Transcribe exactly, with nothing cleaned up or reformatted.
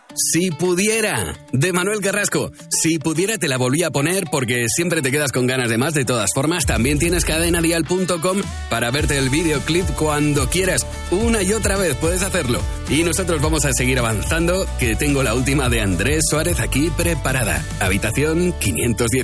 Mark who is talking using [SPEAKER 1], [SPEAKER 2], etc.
[SPEAKER 1] Si pudiera, de Manuel Carrasco. Si pudiera te la volví a poner porque siempre te quedas con ganas de más. De todas formas, también tienes cadena dial punto com para verte el videoclip cuando quieras. Una y otra vez puedes hacerlo. Y nosotros vamos a seguir avanzando, que tengo la última de Andrés Suárez aquí preparada. Habitación quinientos diez.